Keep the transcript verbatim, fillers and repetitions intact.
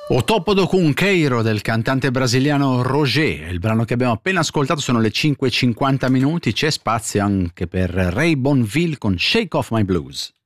O Topo do Cunqueiro del cantante brasiliano Roger. Il brano che abbiamo appena ascoltato sono le cinque e cinquanta minuti, c'è spazio anche per Ray Bonville con Shake Off My Blues.